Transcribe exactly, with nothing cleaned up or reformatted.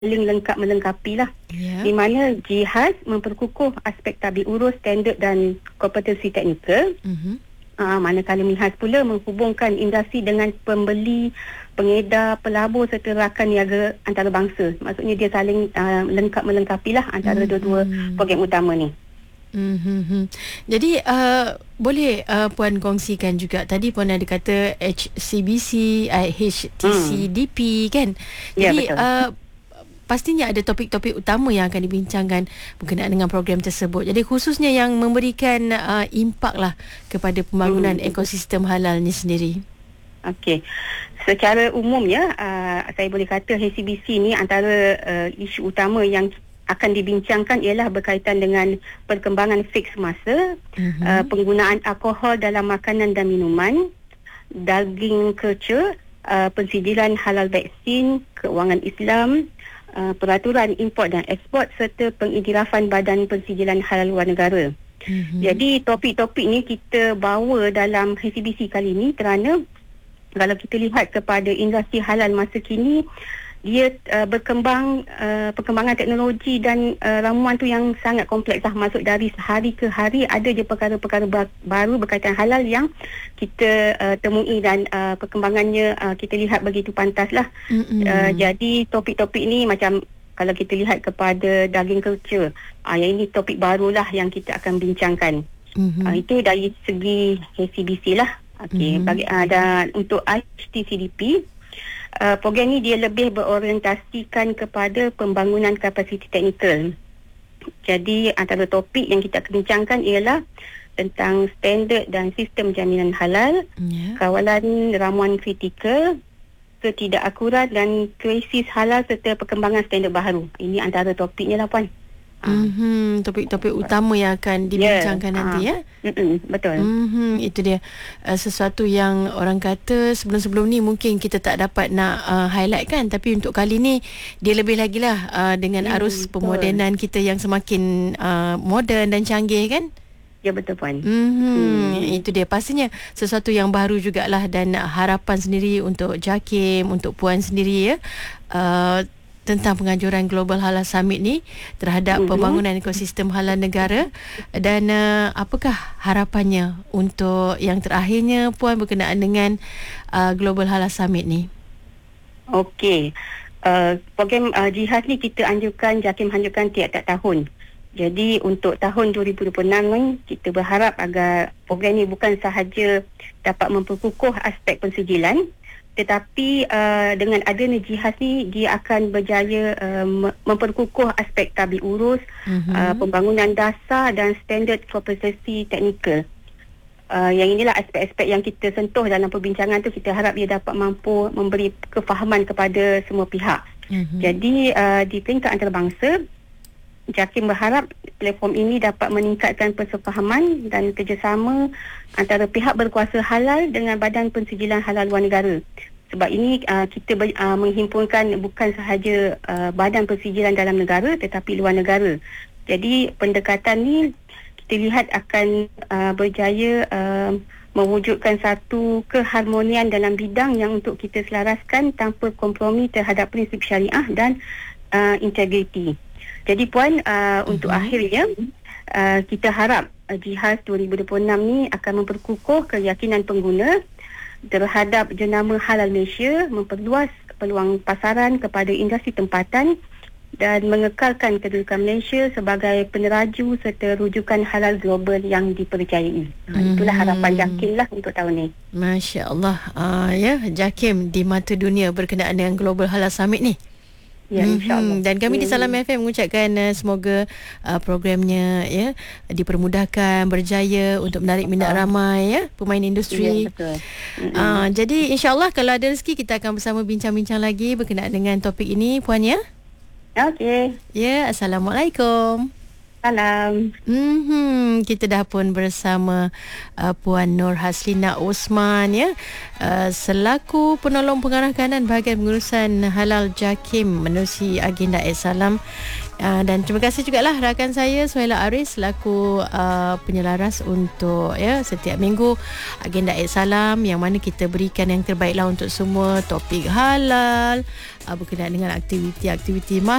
saling lengkap melengkapi lah. Yeah. Di mana jihaz memperkukuh aspek tabi urus, standard dan kompetensi teknikal. Mm-hmm. Uh, manakala MIHAS pula menghubungkan industri dengan pembeli, pengedar, pelabur serta rakan niaga antarabangsa. Maksudnya dia saling uh, lengkap melengkapi lah antara mm-hmm. dua-dua program utama ni. Mm-hmm. Jadi uh, boleh uh, Puan kongsikan juga, tadi Puan ada kata H C B C, H T C D P mm. kan. Jadi ya, uh, pastinya ada topik-topik utama yang akan dibincangkan berkenaan dengan program tersebut. Jadi khususnya yang memberikan uh, impak lah kepada pembangunan hmm. ekosistem halal ni sendiri. Okey. Secara umumnya uh, saya boleh kata H C B C ni antara uh, isu utama yang akan dibincangkan ialah berkaitan dengan perkembangan fix masa, mm-hmm. uh, penggunaan alkohol dalam makanan dan minuman, daging culture, uh, pensijilan halal vaksin, keuangan Islam, Uh, peraturan import dan ekspor serta pengiktirafan badan pensijilan halal luar negara. Mm-hmm. Jadi topik-topik ni kita bawa dalam H C B C kali ni kerana kalau kita lihat kepada industri halal masa kini, dia uh, berkembang, uh, perkembangan teknologi dan uh, ramuan tu yang sangat kompleks lah. Masuk dari hari ke hari ada je perkara-perkara baru berkaitan halal yang kita uh, temui dan uh, perkembangannya uh, kita lihat begitu pantas lah. Mm-hmm. Uh, jadi topik-topik ni macam kalau kita lihat kepada daging culture, uh, yang ini topik barulah yang kita akan bincangkan. Mm-hmm. Uh, itu dari segi H C B C lah. Okay. Mm-hmm. Bagi, uh, dan untuk H T C D P, Uh, program ni dia lebih berorientasikan kepada pembangunan kapasiti teknikal. Jadi antara topik yang kita akan bincangkan ialah tentang standard dan sistem jaminan halal, yeah. kawalan ramuan kritikal, ketidakakurat dan krisis halal serta perkembangan standard baharu. Ini antara topiknya lah Puan. Mm-hmm. Topik-topik utama yang akan dibincangkan yeah. nanti ya. Mm-mm. Betul. Mm-hmm. Itu dia uh, sesuatu yang orang kata sebelum-sebelum ni mungkin kita tak dapat nak uh, highlight kan, tapi untuk kali ni dia lebih lagi lah uh, dengan mm, arus betul. Pemodenan kita yang semakin uh, moden dan canggih kan. Ya betul Puan. Mm-hmm. Hmm. Itu dia pastinya sesuatu yang baru jugalah, dan harapan sendiri untuk JAKIM, untuk Puan sendiri ya. Uh, tentang penganjuran Global Halal Summit ni terhadap mm-hmm. pembangunan ekosistem halal negara, dan uh, apakah harapannya untuk yang terakhirnya Puan berkenaan dengan uh, Global Halal Summit ni? Okey. Uh, program uh, jihad ni kita anjurkan, JAKIM anjurkan tiap-tiap tahun. Jadi untuk tahun dua ribu dua puluh enam ni kita berharap agar program ni bukan sahaja dapat memperkukuh aspek pensijilan, tetapi uh, dengan adanya jihaz ni dia akan berjaya uh, memperkukuh aspek tabi urus, mm-hmm. uh, pembangunan dasar dan standard kompetensi teknikal. Uh, yang inilah aspek-aspek yang kita sentuh dalam perbincangan tu. Kita harap dia dapat mampu memberi kefahaman kepada semua pihak. Mm-hmm. Jadi uh, di peringkat antarabangsa, JAKIM berharap platform ini dapat meningkatkan persefahaman dan kerjasama antara pihak berkuasa halal dengan Badan Pensijilan Halal Luar Negara. Sebab ini uh, kita ber, uh, menghimpunkan bukan sahaja uh, Badan Pensijilan dalam negara tetapi luar negara. Jadi pendekatan ni kita lihat akan uh, berjaya uh, mewujudkan satu keharmonian dalam bidang yang untuk kita selaraskan tanpa kompromi terhadap prinsip syariah dan uh, integriti. Jadi Puan, uh, uh-huh. untuk akhirnya uh, kita harap uh, jihaz dua ribu dua puluh enam ni akan memperkukuh keyakinan pengguna terhadap jenama halal Malaysia, memperluas peluang pasaran kepada industri tempatan dan mengekalkan kedudukan Malaysia sebagai peneraju serta rujukan halal global yang dipercayai. Uh, itulah harapan JAKIM lah untuk tahun ni. Masya Allah. Uh, ya, JAKIM di mata dunia berkenaan dengan Global Halal Summit ni. Ya, insyaAllah. Hmm, dan kami di Salam F M mengucapkan uh, semoga uh, programnya ya dipermudahkan, berjaya untuk menarik minat ramai ya pemain industri. Ya, betul. Uh, jadi insyaAllah kalau ada rezeki kita akan bersama bincang-bincang lagi berkenaan dengan topik ini Puan ya. Okey. Ya, Assalamualaikum. Salam. Mm-hmm. Kita dah pun bersama uh, Puan Nur Haslina Osman ya, uh, selaku penolong pengarah kanan bahagian pengurusan halal JAKIM menerusi agenda Ait Salam. Uh, dan terima kasih jugalah rakan saya Suhaila Aris selaku uh, penyelaras untuk ya setiap minggu agenda Ait Salam, yang mana kita berikan yang terbaiklah untuk semua topik halal uh, berkenaan dengan aktiviti-aktiviti